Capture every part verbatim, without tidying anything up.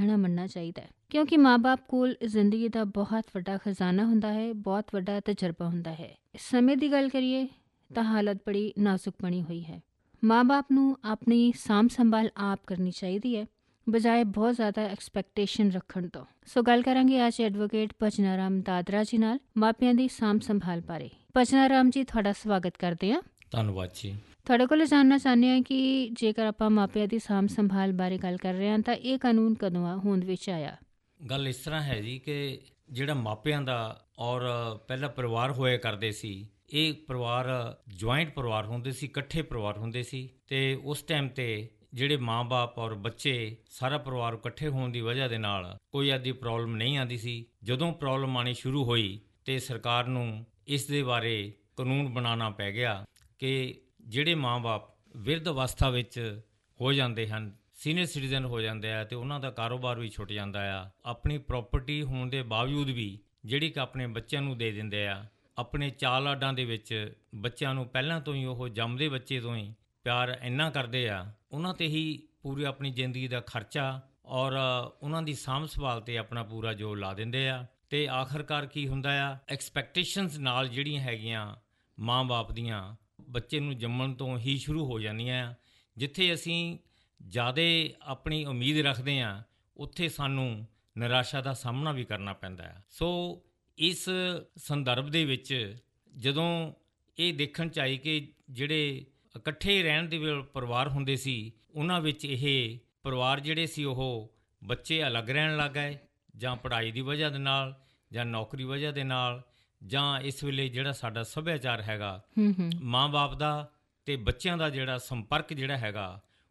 ਕਹਿਣਾ ਮੰਨਣਾ ਚਾਹੀਦਾ ਹੈ, ਕਿਉਂਕਿ ਮਾਂ-ਬਾਪ ਕੋਲ ਜ਼ਿੰਦਗੀ ਦਾ ਬਹੁਤ ਵੱਡਾ ਖਜ਼ਾਨਾ ਹੁੰਦਾ ਹੈ, ਬਹੁਤ ਵੱਡਾ ਤਜਰਬਾ ਹੁੰਦਾ ਹੈ। ਸਮੇਂ ਦੀ ਗੱਲ ਕਰੀਏ ਤਾਂ ਹਾਲਤ ਬੜੀ ਨਾਜ਼ੁਕ ਬਣੀ ਹੋਈ ਹੈ। ਮਾਂ-ਬਾਪ ਨੂੰ ਆਪਣੀ ਸਾਂਭ ਸੰਭਾਲ ਆਪ ਕਰਨੀ ਚਾਹੀਦੀ ਹੈ, ਬਜਾਏ ਬਹੁਤ ਜ਼ਿਆਦਾ ਐਕਸਪੈਕਟੇਸ਼ਨ ਰੱਖਣ ਤੋਂ। ਸੋ ਗੱਲ ਕਰਾਂਗੇ ਅੱਜ ਐਡਵੋਕੇਟ ਭਜਨਾ ਰਾਮ ਦਾਦਰਾ ਜੀ ਨਾਲ ਮਾਪਿਆਂ ਦੀ ਸਾਂਭ ਸੰਭਾਲ ਬਾਰੇ। ਭਜਨਾ ਰਾਮ ਜੀ, ਤੁਹਾਡਾ ਸਵਾਗਤ ਕਰਦੇ ਹਾਂ। ਧੰਨਵਾਦ ਜੀ। ਤੁਹਾਡੇ ਕੋਲ ਜਾਣਨਾ ਚਾਹੁੰਦੇ ਹਾਂ ਕਿ ਜੇਕਰ ਆਪਾਂ ਮਾਪਿਆਂ ਦੀ ਸਾਂਭ ਸੰਭਾਲ ਬਾਰੇ ਗੱਲ ਕਰ ਰਹੇ ਹਾਂ ਤਾਂ ਇਹ ਕਾਨੂੰਨ ਕਦੋਂ ਆ ਹੋਂਦ ਵਿੱਚ ਆਇਆ? ਗੱਲ ਇਸ ਤਰ੍ਹਾਂ ਹੈ ਜੀ ਕਿ ਜਿਹੜਾ ਮਾਪਿਆਂ ਦਾ ਔਰ ਪਹਿਲਾਂ ਪਰਿਵਾਰ ਹੋਇਆ ਕਰਦੇ ਸੀ, ਇਹ ਪਰਿਵਾਰ ਜੁਆਇੰਟ ਪਰਿਵਾਰ ਹੁੰਦੇ ਸੀ, ਇਕੱਠੇ ਪਰਿਵਾਰ ਹੁੰਦੇ ਸੀ। ਅਤੇ ਉਸ ਟਾਈਮ 'ਤੇ ਜਿਹੜੇ ਮਾਂ-ਬਾਪ ਔਰ ਬੱਚੇ ਸਾਰਾ ਪਰਿਵਾਰ ਇਕੱਠੇ ਹੋਣ ਦੀ ਵਜ੍ਹਾ ਦੇ ਨਾਲ ਕੋਈ ਐਦੀ ਪ੍ਰੋਬਲਮ ਨਹੀਂ ਆਉਂਦੀ ਸੀ। ਜਦੋਂ ਪ੍ਰੋਬਲਮ ਆਉਣੀ ਸ਼ੁਰੂ ਹੋਈ ਅਤੇ ਸਰਕਾਰ ਨੂੰ ਇਸ ਦੇ ਬਾਰੇ ਕਾਨੂੰਨ ਬਣਾਉਣਾ ਪੈ ਗਿਆ ਕਿ ਜਿਹੜੇ ਮਾਂ-ਬਾਪ ਬਿਰਧ ਅਵਸਥਾ ਵਿੱਚ ਹੋ ਜਾਂਦੇ ਹਨ, ਸੀਨੀਅਰ ਸਿਟੀਜ਼ਨ ਹੋ ਜਾਂਦੇ ਆ ਅਤੇ ਉਹਨਾਂ ਦਾ ਕਾਰੋਬਾਰ ਵੀ ਛੁੱਟ ਜਾਂਦਾ ਆ, ਆਪਣੀ ਪ੍ਰੋਪਰਟੀ ਹੋਣ ਦੇ ਬਾਵਜੂਦ ਵੀ ਜਿਹੜੀ ਕਿ ਆਪਣੇ ਬੱਚਿਆਂ ਨੂੰ ਦੇ ਦਿੰਦੇ ਆ। ਆਪਣੇ ਚਾਲ ਆਡਾਂ ਦੇ ਵਿੱਚ ਬੱਚਿਆਂ ਨੂੰ ਪਹਿਲਾਂ ਤੋਂ ਹੀ ਉਹ ਜੰਮਦੇ ਬੱਚੇ ਤੋਂ ਹੀ ਪਿਆਰ ਇੰਨਾ ਕਰਦੇ ਆ, ਉਹਨਾਂ 'ਤੇ ਹੀ ਪੂਰੀ ਆਪਣੀ ਜ਼ਿੰਦਗੀ ਦਾ ਖਰਚਾ ਔਰ ਉਹਨਾਂ ਦੀ ਸਾਂਭ ਸੰਭਾਲ 'ਤੇ ਆਪਣਾ ਪੂਰਾ ਜ਼ੋਰ ਲਾ ਦਿੰਦੇ ਆ। ਅਤੇ ਆਖਰਕਾਰ ਕੀ ਹੁੰਦਾ ਆ, ਐਕਸਪੈਕਟੇਸ਼ਨਸ ਨਾਲ ਜਿਹੜੀਆਂ ਹੈਗੀਆਂ ਮਾਂ-ਬਾਪ ਦੀਆਂ ਬੱਚੇ ਨੂੰ ਜੰਮਣ ਤੋਂ ਹੀ ਸ਼ੁਰੂ ਹੋ ਜਾਂਦੀਆਂ ਆ। ਜਿੱਥੇ ਅਸੀਂ ਜ਼ਿਆਦਾ ਆਪਣੀ ਉਮੀਦ ਰੱਖਦੇ ਹਾਂ, ਉੱਥੇ ਸਾਨੂੰ ਨਿਰਾਸ਼ਾ ਦਾ ਸਾਹਮਣਾ ਵੀ ਕਰਨਾ ਪੈਂਦਾ ਹੈ। ਸੋ ਇਸ ਸੰਦਰਭ ਦੇ ਵਿੱਚ ਜਦੋਂ ਇਹ ਦੇਖਣ 'ਚ ਆਈ ਕਿ ਜਿਹੜੇ ਇਕੱਠੇ ਰਹਿਣ ਦੇ ਪਰਿਵਾਰ ਹੁੰਦੇ ਸੀ, ਉਹਨਾਂ ਵਿੱਚ ਇਹ ਪਰਿਵਾਰ ਜਿਹੜੇ ਸੀ ਉਹ ਬੱਚੇ ਅਲੱਗ ਰਹਿਣ ਲੱਗ ਗਏ, ਜਾਂ ਪੜ੍ਹਾਈ ਦੀ ਵਜ੍ਹਾ ਦੇ ਨਾਲ, ਜਾਂ ਨੌਕਰੀ ਵਜ੍ਹਾ ਦੇ ਨਾਲ, ਜਾਂ ਇਸ ਵੇਲੇ ਜਿਹੜਾ ਸਾਡਾ ਸੱਭਿਆਚਾਰ ਹੈਗਾ, ਮਾਂ-ਬਾਪ ਦਾ ਅਤੇ ਬੱਚਿਆਂ ਦਾ ਜਿਹੜਾ ਸੰਪਰਕ ਜਿਹੜਾ ਹੈਗਾ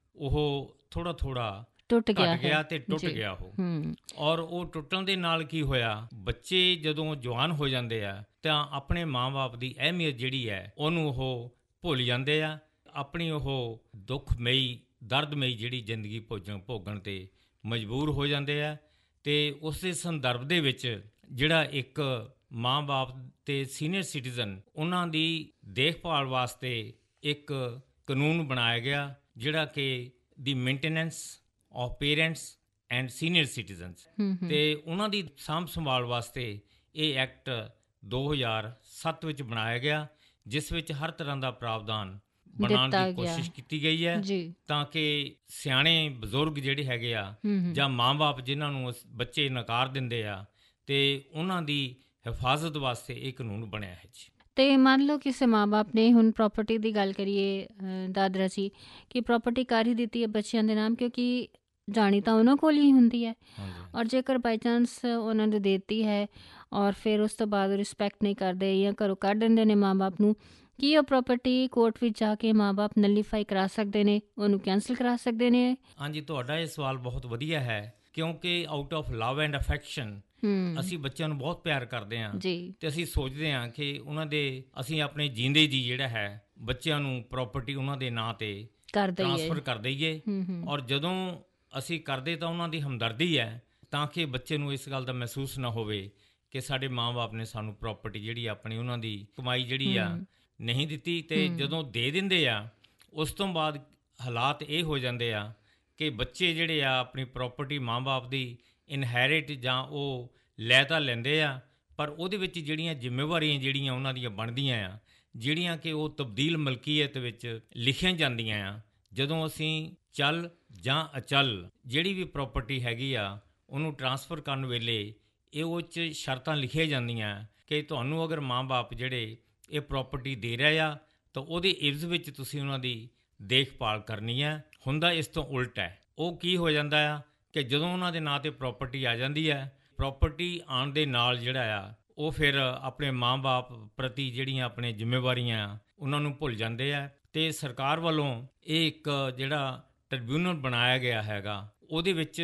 ਉਹ ਥੋੜ੍ਹਾ ਥੋੜ੍ਹਾ ਟੁੱਟ ਗਿਆ ਗਿਆ ਅਤੇ ਟੁੱਟ ਗਿਆ ਉਹ। ਔਰ ਉਹ ਟੁੱਟਣ ਦੇ ਨਾਲ ਕੀ ਹੋਇਆ, ਬੱਚੇ ਜਦੋਂ ਜਵਾਨ ਹੋ ਜਾਂਦੇ ਆ ਤਾਂ ਆਪਣੇ ਮਾਂ-ਬਾਪ ਦੀ ਅਹਿਮੀਅਤ ਜਿਹੜੀ ਹੈ ਉਹਨੂੰ ਉਹ ਭੁੱਲ ਜਾਂਦੇ ਆ। ਆਪਣੀ ਉਹ ਦੁੱਖਮਈ ਦਰਦਮਈ ਜਿਹੜੀ ਜ਼ਿੰਦਗੀ ਭੋਜਣ ਭੋਗਣ 'ਤੇ ਮਜਬੂਰ ਹੋ ਜਾਂਦੇ ਆ। ਅਤੇ ਉਸ ਦੇ ਸੰਦਰਭ ਦੇ ਵਿੱਚ ਜਿਹੜਾ ਇੱਕ ਮਾਂ-ਬਾਪ ਅਤੇ ਸੀਨੀਅਰ ਸਿਟੀਜ਼ਨ ਉਹਨਾਂ ਦੀ ਦੇਖਭਾਲ ਵਾਸਤੇ ਇੱਕ ਕਾਨੂੰਨ ਬਣਾਇਆ ਗਿਆ, ਜਿਹੜਾ ਕਿ ਦੀ maintenance of parents and senior citizens, ਅਤੇ ਉਹਨਾਂ ਦੀ ਸਾਂਭ ਸੰਭਾਲ ਵਾਸਤੇ ਇਹ ਐਕਟ ਦੋ ਹਜ਼ਾਰ ਸੱਤ ਵਿੱਚ ਬਣਾਇਆ ਗਿਆ, ਜਿਸ ਵਿੱਚ ਹਰ ਤਰ੍ਹਾਂ ਦਾ ਪ੍ਰਾਵਧਾਨ ਬਣਾਉਣ ਦੀ ਕੋਸ਼ਿਸ਼ ਕੀਤੀ ਗਈ ਹੈ ਤਾਂ ਕਿ ਸਿਆਣੇ ਬਜ਼ੁਰਗ ਜਿਹੜੇ ਹੈਗੇ ਆ ਜਾਂ ਮਾਂ-ਬਾਪ ਜਿਨ੍ਹਾਂ ਨੂੰ ਬੱਚੇ ਨਕਾਰ ਦਿੰਦੇ ਆ, ਅਤੇ ਉਹਨਾਂ ਦੀ ਹਿਫਾਜ਼ਤ ਵਾਸਤੇ ਇਹ ਕਾਨੂੰਨ ਬਣਿਆ ਹੈ ਜੀ। ਅਤੇ ਮੰਨ ਲਓ ਕਿਸੇ ਮਾਂ-ਬਾਪ ਨੇ, ਹੁਣ ਪ੍ਰੋਪਰਟੀ ਦੀ ਗੱਲ ਕਰੀਏ ਦਾਦਰਾ ਜੀ, ਕਿ ਪ੍ਰੋਪਰਟੀ ਕਰ ਹੀ ਦਿੱਤੀ ਹੈ ਬੱਚਿਆਂ ਦੇ ਨਾਮ, ਕਿਉਂਕਿ ਜਾਣੀ ਤਾਂ ਉਹਨਾਂ ਕੋਲ ਹੀ ਹੁੰਦੀ ਹੈ, ਔਰ ਜੇਕਰ ਬਾਈ ਚਾਂਸ ਉਹਨਾਂ ਨੂੰ ਦੇ ਦਿੱਤੀ ਹੈ ਔਰ ਫਿਰ ਉਸ ਤੋਂ ਬਾਅਦ ਰਿਸਪੈਕਟ ਨਹੀਂ ਕਰਦੇ ਜਾਂ ਘਰੋਂ ਕੱਢ ਦਿੰਦੇ ਨੇ ਮਾਂ-ਬਾਪ ਨੂੰ, ਕੀ ਉਹ ਪ੍ਰੋਪਰਟੀ ਕੋਰਟ ਵਿੱਚ ਜਾ ਕੇ ਮਾਂ-ਬਾਪ ਨਲੀਫਾਈ ਕਰਾ ਸਕਦੇ ਨੇ, ਉਹਨੂੰ ਕੈਂਸਲ ਕਰਾ ਸਕਦੇ ਨੇ? ਹਾਂਜੀ, ਤੁਹਾਡਾ ਇਹ ਸਵਾਲ ਬਹੁਤ ਵਧੀਆ ਹੈ, ਕਿਉਂਕਿ out of love and affection ਅਸੀਂ ਬੱਚਿਆਂ ਨੂੰ ਬਹੁਤ ਪਿਆਰ ਕਰਦੇ ਹਾਂ ਅਤੇ ਅਸੀਂ ਸੋਚਦੇ ਹਾਂ ਕਿ ਉਹਨਾਂ ਦੇ ਅਸੀਂ ਆਪਣੇ ਜੀਂਦੇ ਜੀ ਜਿਹੜਾ ਹੈ ਬੱਚਿਆਂ ਨੂੰ ਪ੍ਰੋਪਰਟੀ ਉਹਨਾਂ ਦੇ ਨਾਂ 'ਤੇ ਟ੍ਰਾਂਸਫਰ ਕਰ ਦਈਏ। ਔਰ ਜਦੋਂ ਅਸੀਂ ਕਰਦੇ ਤਾਂ ਉਹਨਾਂ ਦੀ ਹਮਦਰਦੀ ਹੈ, ਤਾਂ ਕਿ ਬੱਚੇ ਨੂੰ ਇਸ ਗੱਲ ਦਾ ਮਹਿਸੂਸ ਨਾ ਹੋਵੇ ਕਿ ਸਾਡੇ ਮਾਂ-ਬਾਪ ਨੇ ਸਾਨੂੰ ਪ੍ਰੋਪਰਟੀ ਜਿਹੜੀ ਆਪਣੀ ਉਹਨਾਂ ਦੀ ਕਮਾਈ ਜਿਹੜੀ ਆ ਨਹੀਂ ਦਿੱਤੀ। ਅਤੇ ਜਦੋਂ ਦੇ ਦਿੰਦੇ ਆ ਉਸ ਤੋਂ ਬਾਅਦ ਹਾਲਾਤ ਇਹ ਹੋ ਜਾਂਦੇ ਆ ਕਿ ਬੱਚੇ ਜਿਹੜੇ ਆ ਆਪਣੀ ਪ੍ਰੋਪਰਟੀ ਮਾਂ-ਬਾਪ ਦੀ ਇਨਹੈਰਿਟ ਜਾਂ ਉਹ ਲੈ ਤਾਂ ਲੈਂਦੇ ਆ, ਪਰ ਉਹਦੇ ਵਿੱਚ ਜਿਹੜੀਆਂ ਜ਼ਿੰਮੇਵਾਰੀਆਂ ਜਿਹੜੀਆਂ ਉਹਨਾਂ ਦੀਆਂ ਬਣਦੀਆਂ ਆ, ਜਿਹੜੀਆਂ ਕਿ ਉਹ ਤਬਦੀਲ ਮਲਕੀਅਤ ਵਿੱਚ ਲਿਖੀਆਂ ਜਾਂਦੀਆਂ ਆ। ਜਦੋਂ ਅਸੀਂ ਚੱਲ ਜਾਂ ਅਚਲ ਜਿਹੜੀ ਵੀ ਪ੍ਰੋਪਰਟੀ ਹੈਗੀ ਆ ਉਹਨੂੰ ਟ੍ਰਾਂਸਫਰ ਕਰਨ ਵੇਲੇ ਇਹ ਉਹ 'ਚ ਸ਼ਰਤਾਂ ਲਿਖੀਆਂ ਜਾਂਦੀਆਂ ਕਿ ਤੁਹਾਨੂੰ ਅਗਰ ਮਾਂ-ਬਾਪ ਜਿਹੜੇ ਇਹ ਪ੍ਰੋਪਰਟੀ ਦੇ ਰਹੇ ਆ ਤਾਂ ਉਹਦੇ ਇਵਜ਼ ਵਿੱਚ ਤੁਸੀਂ ਉਹਨਾਂ ਦੀ ਦੇਖਭਾਲ ਕਰਨੀ ਹੈ। ਹੁੰਦਾ ਇਸ ਤੋਂ ਉਲਟ ਹੈ, ਉਹ ਕੀ ਹੋ ਜਾਂਦਾ ਆ ਕਿ ਜਦੋਂ ਉਹਨਾਂ ਦੇ ਨਾਂ 'ਤੇ ਪ੍ਰੋਪਰਟੀ ਆ ਜਾਂਦੀ ਹੈ, ਪ੍ਰੋਪਰਟੀ ਆਉਣ ਦੇ ਨਾਲ ਜਿਹੜਾ ਆ ਉਹ ਫਿਰ ਆਪਣੇ ਮਾਂ-ਬਾਪ ਪ੍ਰਤੀ ਜਿਹੜੀਆਂ ਆਪਣੇ ਜ਼ਿੰਮੇਵਾਰੀਆਂ ਉਹਨਾਂ ਨੂੰ ਭੁੱਲ ਜਾਂਦੇ ਆ। ਅਤੇ ਸਰਕਾਰ ਵੱਲੋਂ ਇਹ ਇੱਕ ਜਿਹੜਾ ਟ੍ਰਿਬਿਊਨਲ ਬਣਾਇਆ ਗਿਆ ਹੈਗਾ, ਉਹਦੇ ਵਿੱਚ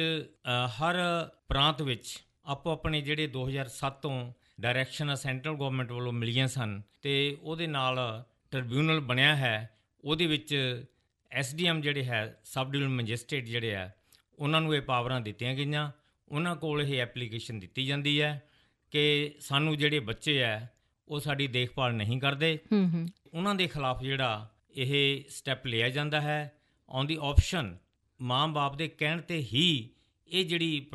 ਹਰ ਪ੍ਰਾਂਤ ਵਿੱਚ ਆਪੋ ਆਪਣੇ ਜਿਹੜੇ ਦੋ ਹਜ਼ਾਰ ਸੱਤ ਤੋਂ ਡਾਇਰੈਕਸ਼ਨ ਸੈਂਟਰਲ ਗੌਰਮੈਂਟ ਵੱਲੋਂ ਮਿਲੀਆਂ ਸਨ, ਅਤੇ ਉਹਦੇ ਨਾਲ ਟ੍ਰਿਬਿਊਨਲ ਬਣਿਆ ਹੈ। ਉਹਦੇ ਵਿੱਚ ਐਸ ਡੀ ਐਮ ਜਿਹੜੇ ਹੈ, ਸਬ ਡਿਵੀਜ਼ਨਲ ਮੈਜਿਸਟਰੇਟ ਜਿਹੜੇ ਆ, ਉਹਨਾਂ ਨੂੰ ਇਹ ਪਾਵਰਾਂ ਦਿੱਤੀਆਂ ਗਈਆਂ। ਉਹਨਾਂ ਕੋਲ ਇਹ ਐਪਲੀਕੇਸ਼ਨ ਦਿੱਤੀ ਜਾਂਦੀ ਹੈ ਕਿ ਸਾਨੂੰ ਜਿਹੜੇ ਬੱਚੇ ਹੈ ਉਹ ਸਾਡੀ ਦੇਖਭਾਲ ਨਹੀਂ ਕਰਦੇ, ਉਹਨਾਂ ਦੇ ਖਿਲਾਫ ਜਿਹੜਾ ਇਹ ਸਟੈਪ ਲਿਆ ਜਾਂਦਾ ਹੈ। ਔਨ ਦੀ ਆਪਸ਼ਨ ਮਾਂ-ਬਾਪ ਦੇ ਕਹਿਣ 'ਤੇ ਹੀ ਇਹ ਜਿਹੜੀ